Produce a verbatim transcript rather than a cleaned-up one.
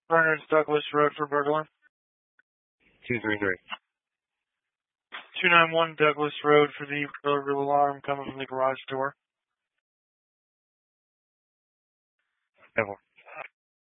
Bernard's Douglas Road for burglar. two three three. two ninety-one Douglas Road for the burglar alarm coming from the garage door. ten four.